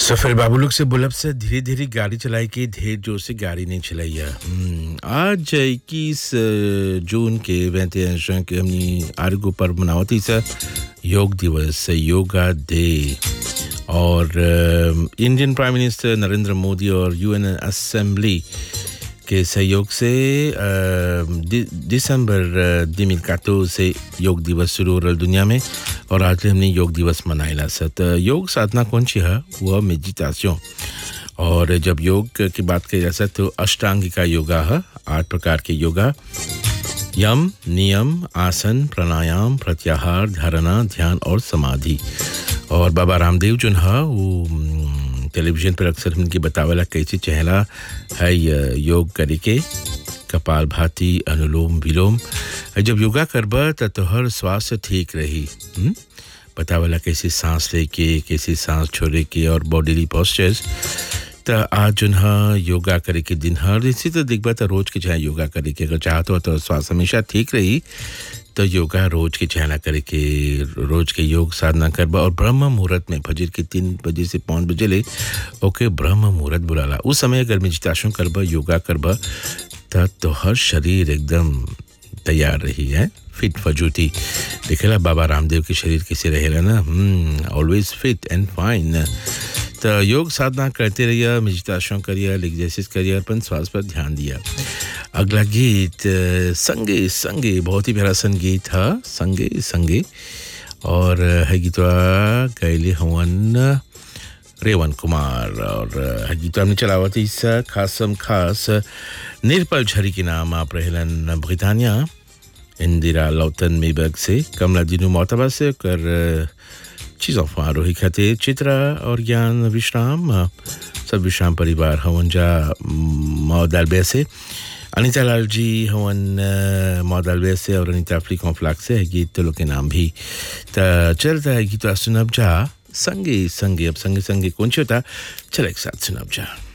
सफर बाबूलोग से बुलब से धीरे धीरे गाड़ी चलाई के ढेर जोर से गाड़ी नहीं चलाई है। आज 21 जून के 21 जून के हमने आर्गो पर्व मनावती सर योग दिवस योगा डे और Indian prime minister Narendra Modi और यूएन असेंबली के सहयोग से दिसंबर 2014 से योग दिवस शुरू हो रहा दुनिया में और आज हमने योग दिवस मनाइला सत योग साधना कौन सी है वह मेडिटेशन और जब योग की बात की जा सकते तो अष्टांगिका योगा है 8 प्रकार के योगा यम नियम आसन प्राणायाम प्रत्याहार धारणा ध्यान और समाधि और बाबा रामदेव जो है वो टेलीविजन पर अक्सर उनकी बतावला कैसे चहला है योग करे के कपाल भाती अनुलोम विलोम जब योगा करबा तो हर स्वास्थ्य ठीक रही बतावला कैसे सांस लेके कैसे सांस छोड़े के और बॉडी पोस्चर्स तो आज जो है योगा करे के दिन हर इसी तो देखबा तो रोज के चाहे योगा करे के अगर चाहते हो तो स्वास्थ्य हमेशा ठीक रही तो योगा रोज के चहला करे के रोज के योग साधना करबा और ब्रह्म मुहूर्त में फजर के 3 बजे से 5 बजे ले ओके ब्रह्म मुहूर्त बुलाला उस समय अगर मेडिटेशन करबा योगा करबा तो हर शरीर एकदम तैयार रही है फिट फजूती देखेला बाबा रामदेव के शरीर कैसे रहेला ना ऑलवेज फिट एंड फाइन तो योग साधना करते रहिए मेडिटेशन करिए एक्सरसाइज करिए अपन स्वास्थ्य पर ध्यान दिया अगला गीत संगे संगे बहुत ही प्यारा संगीत है संगे संगे और है गीत गैले हवन रेवन कुमार और है गीत हमने चलावत इस खासम खास निर्पल झरी के नाम आप रहलन ब्रिटानिया इंदिरा लौतन मेबर्ग से कमला दिनू मोतबा से कर चीज़ों फारोही खातिर चित्रा और ज्ञान विश्राम सब विश्राम परिवार हवन जा मौदालबे से अनीता लाल जी हवन मौदालबे से और अनीता फ्ली कॉम्प्लेक्स से गीत लोग के नाम भी चलता है गीत सुनब जा संगे संगे अब संगे संगे कौन सी होता चल एक साथ सुनब जा